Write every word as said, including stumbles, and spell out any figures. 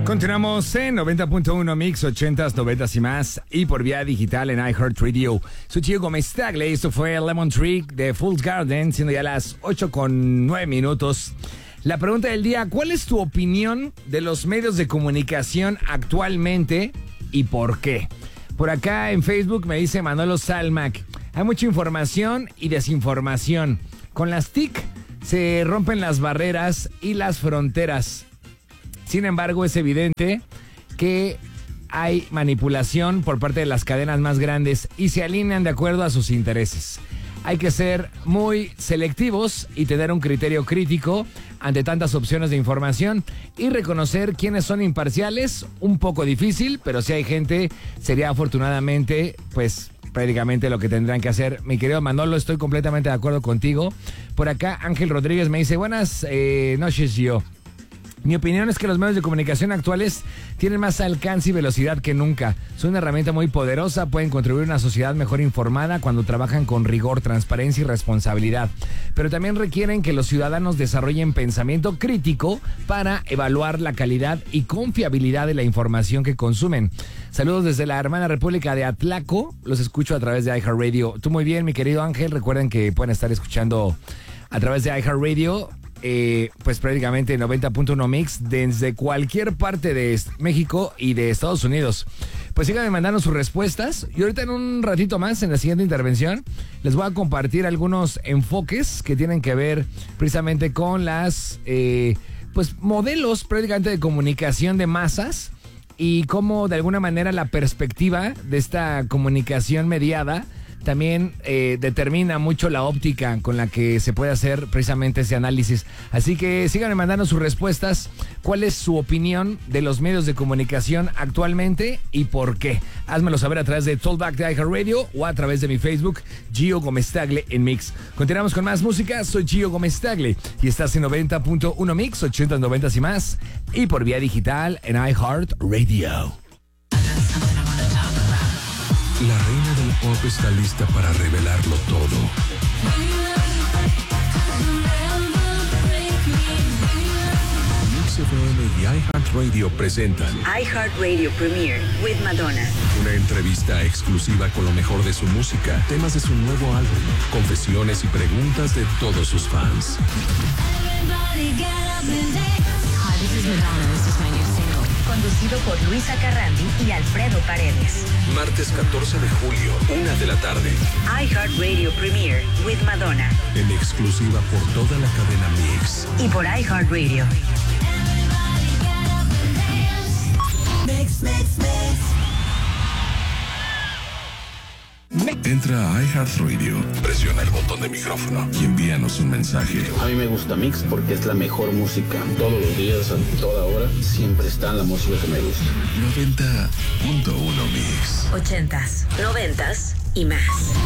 Continuamos en noventa punto uno Mix, ochentas, noventas y más, y por vía digital en iHeartRadio. Soy Gio Gómez Tagle, esto fue Lemon Tree de Fool's Garden, siendo ya las ocho con nueve minutos. La pregunta del día: ¿cuál es tu opinión de los medios de comunicación actualmente y por qué? Por acá en Facebook me dice Manolo Salmac: hay mucha información y desinformación. Con las T I C se rompen las barreras y las fronteras. Sin embargo, es evidente que hay manipulación por parte de las cadenas más grandes y se alinean de acuerdo a sus intereses. Hay que ser muy selectivos y tener un criterio crítico ante tantas opciones de información y reconocer quiénes son imparciales. Un poco difícil, pero si hay gente, sería afortunadamente, pues, prácticamente lo que tendrán que hacer. Mi querido Manolo, estoy completamente de acuerdo contigo. Por acá, Ángel Rodríguez me dice: buenas eh, noches, Gio. Mi opinión es que los medios de comunicación actuales tienen más alcance y velocidad que nunca. Son una herramienta muy poderosa, pueden contribuir a una sociedad mejor informada cuando trabajan con rigor, transparencia y responsabilidad. Pero también requieren que los ciudadanos desarrollen pensamiento crítico para evaluar la calidad y confiabilidad de la información que consumen. Saludos desde la hermana República de Atlaco. Los escucho a través de iHeartRadio. Tú muy bien, mi querido Ángel. Recuerden que pueden estar escuchando a través de iHeartRadio. Eh, pues prácticamente noventa punto uno Mix desde cualquier parte de México y de Estados Unidos. Pues síganme mandando sus respuestas y ahorita en un ratito más, en la siguiente intervención, les voy a compartir algunos enfoques que tienen que ver precisamente con las eh, pues modelos prácticamente de comunicación de masas y cómo de alguna manera la perspectiva de esta comunicación mediada también eh, determina mucho la óptica con la que se puede hacer precisamente ese análisis. Así que síganme mandando sus respuestas. ¿Cuál es su opinión de los medios de comunicación actualmente y por qué? Házmelo saber a través de Talkback de iHeartRadio o a través de mi Facebook, Gio Gómez Tagle en Mix. Continuamos con más música. Soy Gio Gómez Tagle y estás en noventa punto uno Mix, ochentas, noventas y más, y por vía digital en iHeartRadio. La reina del pop está lista para revelarlo todo. Mix F M y iHeartRadio presentan iHeartRadio Premiere with Madonna. Una entrevista exclusiva con lo mejor de su música, temas de su nuevo álbum, confesiones y preguntas de todos sus fans. Hi, this is Madonna. This is my new single. Conducido por Luisa Carrandi y Alfredo Paredes. Martes catorce de julio, una de la tarde. iHeartRadio Premiere with Madonna. En exclusiva por toda la cadena Mix. Y por iHeartRadio. Mix, mix, mix. Entra a iHeartRadio, presiona el botón de micrófono y envíanos un mensaje. A mí me gusta Mix porque es la mejor música. Todos los días, a toda hora, siempre está la música que me gusta. noventa punto uno Mix. Ochentas, noventas y más.